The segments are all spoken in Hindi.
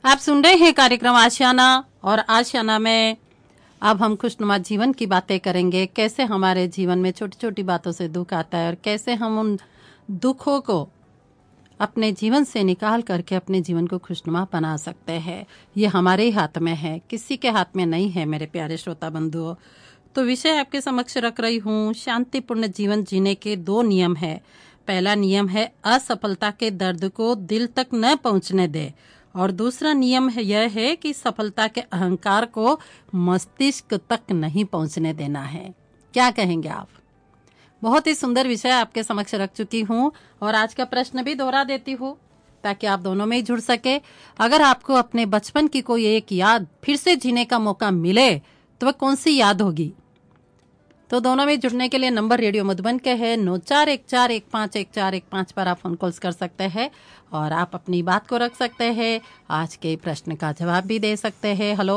आप सुन रहे हैं कार्यक्रम आशियाना, और आशियाना में अब हम खुशनुमा जीवन की बातें करेंगे। कैसे हमारे जीवन में छोटी छोटी बातों से दुख आता है और कैसे हम उन दुखों को अपने जीवन से निकाल करके अपने जीवन को खुशनुमा बना सकते हैं। ये हमारे ही हाथ में है, किसी के हाथ में नहीं है मेरे प्यारे श्रोता बंधुओं। तो विषय आपके समक्ष रख रही हूँ, शांतिपूर्ण जीवन जीने के 2 नियम है। पहला नियम है असफलता के दर्द को दिल तक न पहुंचने दे, और दूसरा नियम है यह है कि सफलता के अहंकार को मस्तिष्क तक नहीं पहुंचने देना है। क्या कहेंगे आप? बहुत ही सुंदर विषय आपके समक्ष रख चुकी हूँ, और आज का प्रश्न भी दोहरा देती हूँ ताकि आप दोनों में ही जुड़ सके। अगर आपको अपने बचपन की कोई एक याद फिर से जीने का मौका मिले तो वह कौन सी याद होगी? तो दोनों में जुड़ने के लिए नंबर रेडियो मधुबन के है 9414151415 पर आप फोन कॉल्स कर सकते हैं और आप अपनी बात को रख सकते हैं, आज के प्रश्न का जवाब भी दे सकते हैं। हेलो,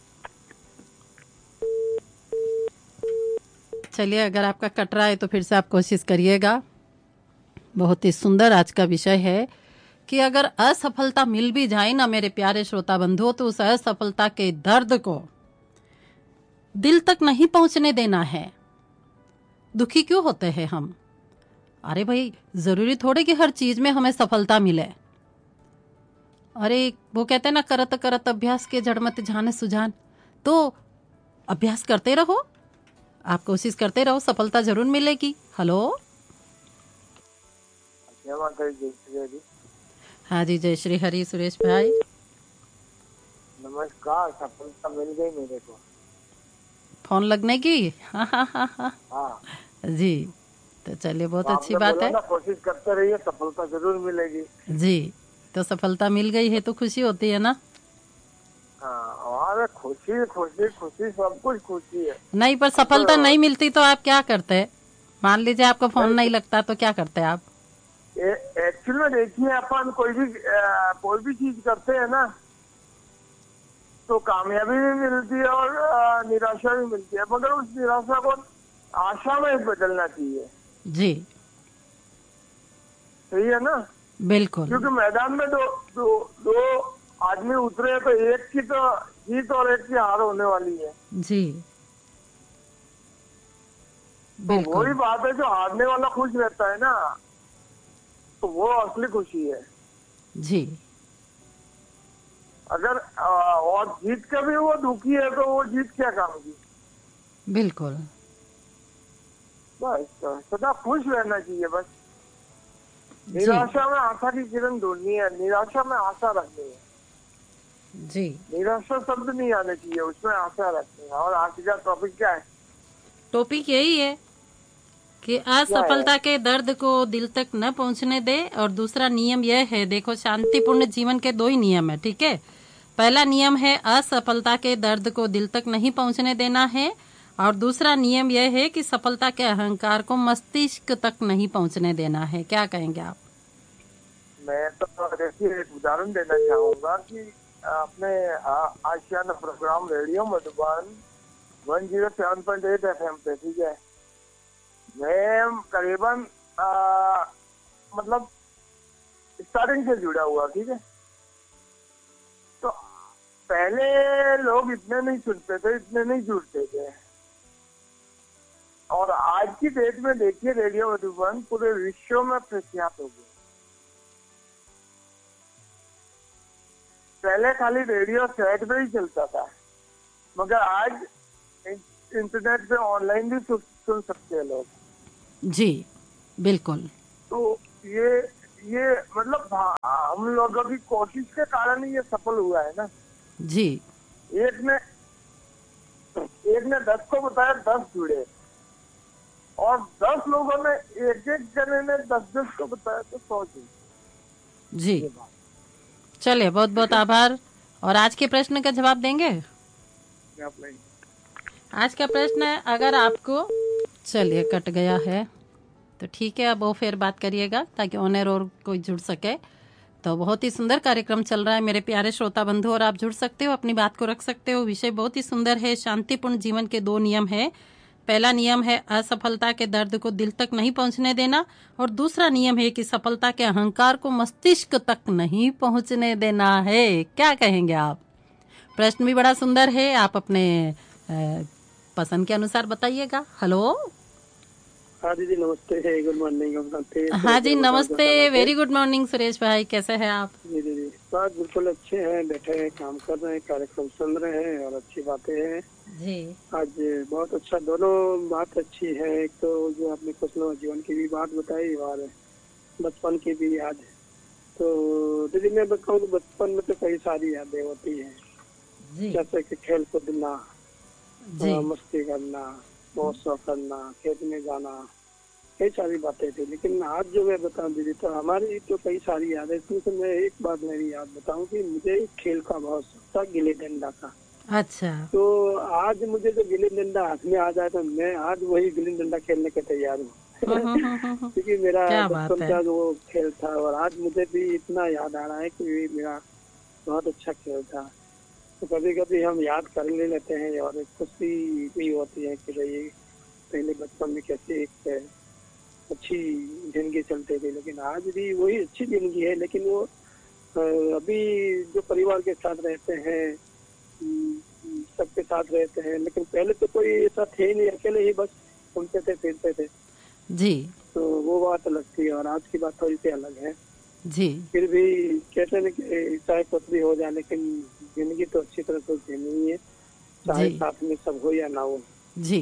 चलिए, अगर आपका कट रहा है तो फिर से आप कोशिश करिएगा। बहुत ही सुंदर आज का विषय है कि अगर असफलता मिल भी जाए ना मेरे प्यारे श्रोता बंधुओं, तो उस असफलता के दर्द को दिल तक नहीं पहुंचने देना है। दुखी क्यों होते हैं हम? अरे भाई, जरूरी थोड़े कि हर चीज में हमें सफलता मिले। अरे वो कहते हैं ना, करत करत अभ्यास के जड़ मत जाने सुजान। तो अभ्यास करते रहो, आप कोशिश करते रहो, सफलता जरूर मिलेगी। हेलो, हाँ जी, जय श्री हरि। सुरेश भाई नमस्कार। सफलता मिल गई मेरे को, फोन लगने की। हाँ हाँ हाँ हाँ हाँ जी, तो चलिए, बहुत अच्छी बात बोला है ना, कोशिश करते रहिए, सफलता जरूर मिलेगी जी। तो सफलता मिल गई है तो खुशी होती है ना? हाँ। और खुशी खुशी खुशी, सब कुछ खुशी है। नहीं, पर सफलता नहीं मिलती तो आप क्या करते? मान लीजिए आपको फोन नहीं लगता तो क्या करते आप? एक्चुअली में देखिए, अपन कोई भी चीज करते हैं ना, तो कामयाबी भी मिलती है और निराशा भी मिलती है, मगर उस निराशा को आशा में बदलना चाहिए। जी, सही है ना? बिल्कुल। क्योंकि मैदान में दो आदमी उतरे हैं, तो एक की तो जीत और एक की हार होने वाली है। जी, तो बिल्कुल। वही बात है, जो हारने वाला खुश रहता है ना, तो वो असली खुशी है। जी, अगर और जीत के भी वो दुखी है, तो वो जीत क्या काम की? बिल्कुल। बस सदा खुश रहना चाहिए। बस जी, निराशा में आशा की किरण ढूंढनी है, निराशा में आशा रखनी है। जी। निराशा शब्द नहीं आने चाहिए, उसमें आशा रखनी है। और आज का टॉपिक क्या है? टॉपिक यही है कि क्या है? असफलता के दर्द को दिल तक न पहुंचने दे, और दूसरा नियम यह है, देखो, शांतिपूर्ण जीवन के 2 ही नियम है, ठीक है? पहला नियम है असफलता के दर्द को दिल तक नहीं पहुंचने देना है, और दूसरा नियम यह है कि सफलता के अहंकार को मस्तिष्क तक नहीं पहुंचने देना है। क्या कहेंगे आप? मैं तो देखिए एक उदाहरण देना चाहूंगा कि अपने आशियाना प्रोग्राम रेडियो मधुबन 107.8 FM पे, ठीक है, मैं करीबन मतलब स्टार्टिंग से जुड़ा हुआ, ठीक है। तो पहले लोग इतने नहीं सुनते थे, इतने नहीं जुड़ते थे, और आज की डेट में देखिए रेडियो मधुबन पूरे विश्व में प्रख्यात हो गया। पहले खाली रेडियो सेट पे ही चलता था, मगर आज इंटरनेट पे ऑनलाइन भी सुन सकते हैं लोग। जी, बिल्कुल। तो ये मतलब हम लोगों की कोशिश के कारण ही ये सफल हुआ है ना। जी, एक ने 10 को बताया, 10 जुड़े, और 10 लोगों ने एक जने ने 10 को बताया, तो 100 जुड़े। जी। चलिए, बहुत बहुत आभार। और आज के प्रश्न का जवाब देंगे? आज का प्रश्न है, अगर आपको, चलिए, कट गया है तो ठीक है, अब वो फिर बात करिएगा ताकि ऑनर और कोई जुड़ सके। तो बहुत ही सुंदर कार्यक्रम चल रहा है मेरे प्यारे श्रोता बंधु, और आप जुड़ सकते हो, अपनी बात को रख सकते हो। विषय बहुत ही सुंदर है, शांतिपूर्ण जीवन के 2 नियम है। पहला नियम है असफलता के दर्द को दिल तक नहीं पहुंचने देना, और दूसरा नियम है कि सफलता के अहंकार को मस्तिष्क तक नहीं पहुंचने देना है। क्या कहेंगे आप? प्रश्न भी बड़ा सुंदर है, आप अपने पसंद के अनुसार बताइएगा। हेलो। हाँ दीदी नमस्ते, गुड मॉर्निंग। हाँ जी नमस्ते, वेरी गुड मॉर्निंग सुरेश भाई, कैसे हैं आप? जी दीदी बात बिल्कुल अच्छे हैं, बैठे हैं, काम कर रहे हैं, कार्यक्रम सुन रहे हैं और अच्छी बातें हैं जी। आज बहुत अच्छा, दोनों बात अच्छी है। एक तो जो आपने खुशनुमा जीवन की भी बात बताई और बचपन की भी याद। तो दीदी मैं बताऊँ तो बचपन में तो कई सारी यादें होती हैं, जैसे कि खेल कूदना, मस्ती करना, मौसम करना, खेत में जाना, कई सारी बातें थी। लेकिन आज जो मैं बताऊं दीदी, तो हमारी तो कई सारी यादें थी। तो मैं एक बात मेरी याद बताऊं कि मुझे खेल का बहुत शौक था, गिल्ली डंडा का। अच्छा। तो आज मुझे जो गिल्ली डंडा हाथ में आ जाए तो मैं आज वही गिल्ली डंडा खेलने के तैयार हूँ क्योंकि मेरा बचपन का जो खेल था और आज मुझे भी इतना याद आ रहा है कि मेरा बहुत अच्छा खेल था। तो कभी कभी हम याद कर ले लेते हैं और खुशी भी होती है कि भाई पहले बचपन में कैसे एक अच्छी जिंदगी चलती थी। लेकिन आज भी वही अच्छी जिंदगी है, लेकिन वो अभी जो परिवार के साथ रहते हैं, सबके साथ रहते हैं, लेकिन पहले तो कोई ऐसा थे ही नहीं, अकेले ही बस घूमते थे फिरते थे जी। तो वो बात अलग थी और आज की बात थोड़ी सी अलग है जी। फिर भी कहते हैं कि चाहे कुछ भी हो जाए लेकिन जिंदगी तो अच्छी तरह से जीनी है, चाहे साथ में सब हो या ना हो जी।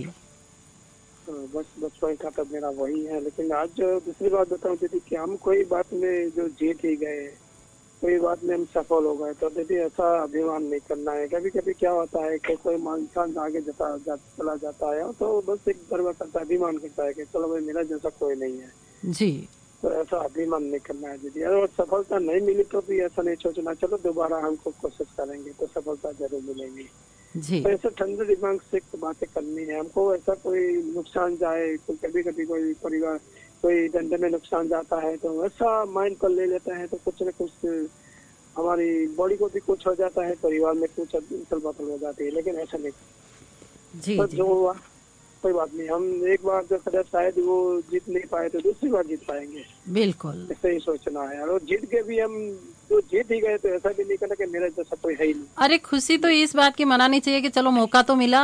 तो बस बचपन का तो मेरा वही है। लेकिन आज जो दूसरी बात बताऊं दीदी कि हम कोई बात में जो जीत ही गए, कोई बात में हम सफल हो गए, तो दीदी ऐसा अभिमान नहीं करना है। कभी कभी क्या होता है कि कोई इंसान आगे चला जाता है तो बस एक गर्व करता है, अभिमान करता है कि चलो भाई मेरा जैसा कोई नहीं है जी। तो ऐसा अभिमान नहीं करना है दीदी। और सफलता नहीं मिली तो भी ऐसा नहीं सोचना चलो दोबारा हमको कोशिश करेंगे तो सफलता जरूर मिलेगी जी। तो ऐसा ठंडे दिमाग से बातें करनी है हमको। ऐसा कोई नुकसान जाए तो कभी कभी कोई परिवार कोई धंधे में नुकसान जाता है तो ऐसा माइंड पर ले लेता है तो कुछ न कुछ हमारी बॉडी को भी कुछ हो जाता है, परिवार में कुछ उथल पुथल हो जाती है। लेकिन ऐसा नहीं जी, तो जो हुआ कोई बात नहीं, हम एक बार जो शायद वो जीत नहीं पाए तो दूसरी बार जीत पाएंगे, बिल्कुल ऐसे ही सोचना है। और जीत के भी हम जो जीत ही गए तो ऐसा भी नहीं करना कि मेरा जैसा कोई है ही नहीं। अरे खुशी तो इस बात की मनानी चाहिए कि चलो मौका तो मिला।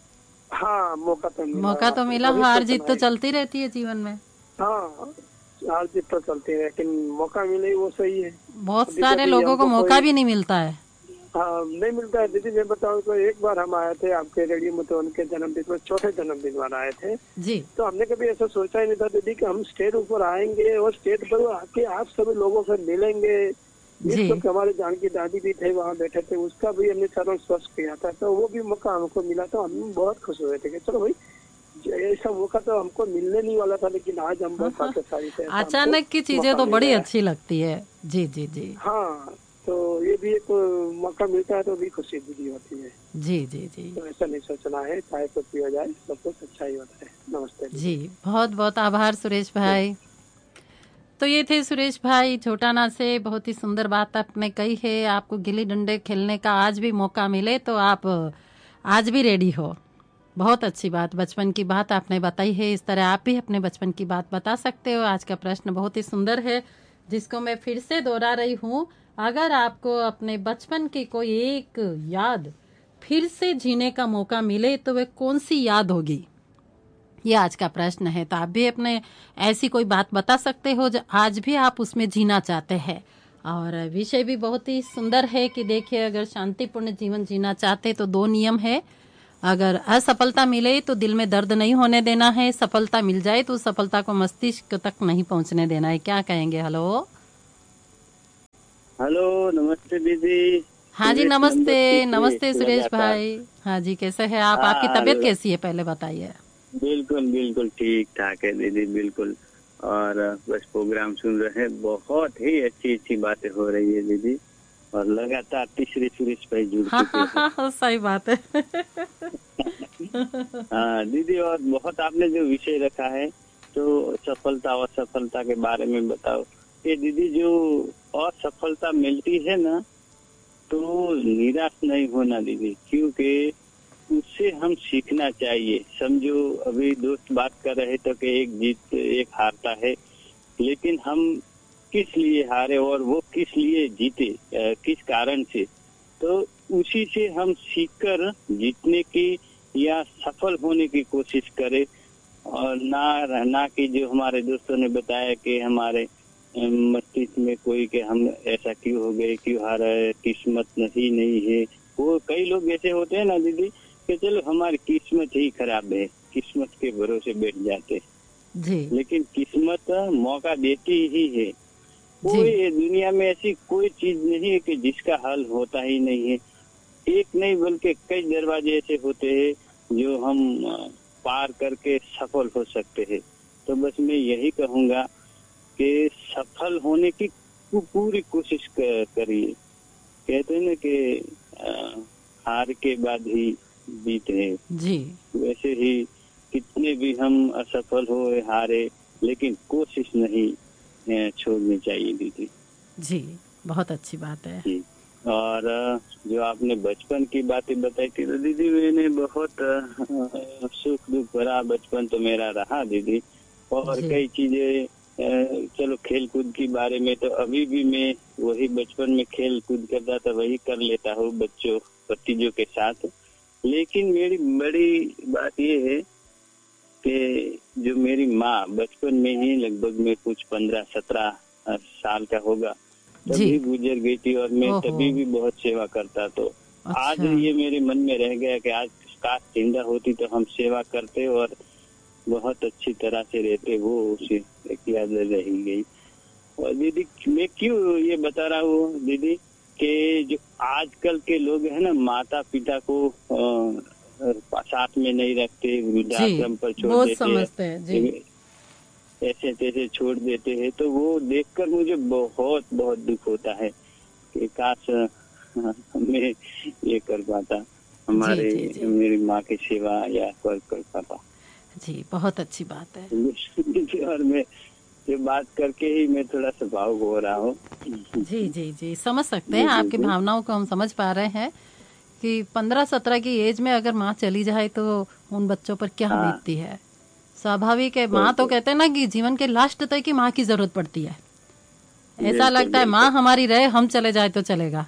हाँ मौका तो मिला, हार जीत तो चलती रहती है जीवन में। हाँ हार जीत तो चलती है, लेकिन मौका मिले वो सही है। बहुत सारे लोगों को मौका भी नहीं मिलता है। हाँ नहीं मिलता है दीदी। मैं बताऊँ तो एक बार हम आए थे आपके रेडियो में, तो उनके जन्मदिन में, चौथे जन्मदिन वाला आए थे जी। तो हमने कभी ऐसा सोचा ही नहीं था दीदी कि हम स्टेज ऊपर आएंगे और स्टेज पर आके आप सभी लोगों से मिलेंगे। इस वक्त हमारे जान की दादी भी थे वहाँ बैठे थे, उसका भी हमने चरण स्पर्श किया था, तो वो भी मौका हमको मिला। तो हम बहुत खुश हुए थे कि चलो भाई ऐसा मौका तो हमको मिलने नहीं वाला था, लेकिन आज हम बहुत भाग्यशाली थे। अचानक की चीजें तो बड़ी अच्छी लगती है जी जी जी। हाँ तो ये भी एक मौका मिलता है तो भी खुशी भी होती है जी जी जी। तो ऐसा नहीं सोचना है, चाहे कुछ भी हो जाए सब कुछ अच्छा ही होता है। नमस्ते जी, बहुत बहुत आभार सुरेश भाई। तो ये थे सुरेश भाई छोटाना से, बहुत ही सुंदर बात आपने कही है। आपको गिल्ली डंडे खेलने का आज भी मौका मिले तो आप आज भी रेडी हो, बहुत अच्छी बात। बचपन की बात आपने बताई है, इस तरह आप भी अपने बचपन की बात बता सकते हो। आज का प्रश्न बहुत ही सुंदर है जिसको मैं फिर से दोहरा रही हूँ। अगर आपको अपने बचपन की कोई एक याद फिर से जीने का मौका मिले तो वह कौन सी याद होगी, ये आज का प्रश्न है। तो आप भी अपने ऐसी कोई बात बता सकते हो जो आज भी आप उसमें जीना चाहते हैं। और विषय भी बहुत ही सुंदर है कि देखिए अगर शांतिपूर्ण जीवन जीना चाहते तो दो नियम है। अगर असफलता मिले तो दिल में दर्द नहीं होने देना है, सफलता मिल जाए तो सफलता को मस्तिष्क तक नहीं पहुंचने देना है। क्या कहेंगे? हेलो हेलो नमस्ते दीदी। हाँ जी नमस्ते। नमस्ते सुरेश भाई। हाँ जी कैसे हैं आप? आपकी तबीयत कैसी है पहले बताइए। बिल्कुल बिल्कुल ठीक ठाक है दीदी, बिल्कुल। और बस प्रोग्राम सुन रहे हैं, बहुत ही अच्छी अच्छी बातें हो रही है दीदी। और लगातार तीसरे सुरेश भाई जुड़ चुके हैं। सही बात है हाँ दीदी, और बहुत आपने जो विषय रखा है तो सफलता और असफलता के बारे में बताओ। ये दीदी जो असफलता मिलती है ना तो निराश नहीं होना दीदी, क्योंकि उससे हम सीखना चाहिए। समझो अभी दोस्त बात कर रहे थे कि एक जीत एक हारता है, लेकिन हम किस लिए हारे और वो किस लिए जीते, किस कारण से, तो उसी से हम सीखकर जीतने की या सफल होने की कोशिश करें। और ना कि जो हमारे दोस्तों ने बताया कि हमारे मस्तिष्क में कोई कि हम ऐसा क्यों हो गए, क्यों हारा, किस्मत नहीं है। वो कई लोग ऐसे होते हैं ना दीदी कि चलो हमारी किस्मत ही खराब है, किस्मत के भरोसे बैठ जाते जी लेकिन किस्मत मौका देती ही है। कोई दुनिया में ऐसी कोई चीज नहीं है कि जिसका हल होता ही नहीं है। एक नहीं बल्कि कई दरवाजे ऐसे होते हैं जो हम पार करके सफल हो सकते हैं। तो बस मैं यही कहूंगा कि सफल होने की पूरी कोशिश करिए। कहते हैं ना कि हार के बाद ही जीत है। जी वैसे ही कितने भी हम असफल हो हारे, लेकिन कोशिश नहीं छोड़नी चाहिए दीदी। जी बहुत अच्छी बात है जी। और जो आपने बचपन की बातें बताई थी तो दीदी मैंने बहुत सुख दुख भरा बचपन तो मेरा रहा दीदी। और कई चीजें चलो खेल कूद के बारे में तो अभी भी मैं वही बचपन में खेल कूद करता था वही कर लेता हूँ बच्चों भतीजों के साथ। लेकिन मेरी बड़ी बात ये है कि जो मेरी माँ बचपन में ही लगभग में कुछ 15-17 साल का होगा तभी गुजर गई थी और मैं तभी भी बहुत सेवा करता। तो आज ये मेरे मन में रह गया कि आज काश जिंदा होती तो हम सेवा करते और बहुत अच्छी तरह से रहते। वो उसी एक याद रह गई। और दीदी मैं क्यों ये बता रहा हूँ दीदी कि जो आजकल के लोग हैं ना माता पिता को साथ में नहीं रखते, वृद्धाश्रम पर छोड़ देते हैं, ऐसे तैसे छोड़ देते हैं। तो वो देखकर मुझे बहुत बहुत दुख होता है कि काश मैं ये कर पाता, मेरी माँ की सेवा या कर पाता। जी बहुत अच्छी बात है। और मैं ये बात करके ही मैं थोड़ा सा भावुक हो रहा हूँ। जी जी जी समझ सकते हैं आपकी भावनाओं को, हम समझ पा रहे हैं कि 15-17 की एज में अगर माँ चली जाए तो उन बच्चों पर क्या बीतती है। स्वाभाविक है, माँ तो कहते हैं ना कि जीवन के लास्ट तक की माँ की जरूरत पड़ती है। ऐसा लगता है माँ हमारी रहे, हम चले जाए तो चलेगा।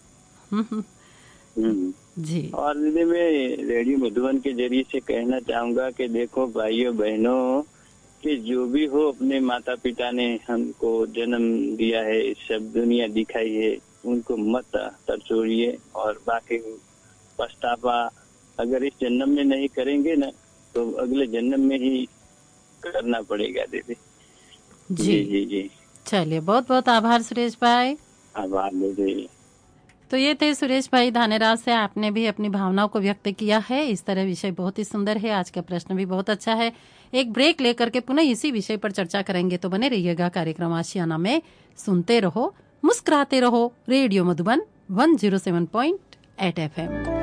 जी। और दीदी मैं रेडियो मधुबन के जरिए से कहना चाहूंगा कि देखो भाइयों बहनों कि जो भी हो अपने माता पिता ने हमको जन्म दिया है, सब दुनिया दिखाई है, उनको मत तरछोड़िए। और बाकी पछतावा अगर इस जन्म में नहीं करेंगे ना तो अगले जन्म में ही करना पड़ेगा दीदी। जी जी जी चलिए बहुत बहुत आभार सुरेश भाई। आभार दीदी। तो ये थे सुरेश भाई धानेराज से, आपने भी अपनी भावनाओं को व्यक्त किया है। इस तरह विषय बहुत ही सुंदर है, आज का प्रश्न भी बहुत अच्छा है। एक ब्रेक लेकर के पुनः इसी विषय पर चर्चा करेंगे, तो बने रहिएगा कार्यक्रम आशियाना में। सुनते रहो, मुस्कुराते रहो, रेडियो मधुबन 107.8 FM।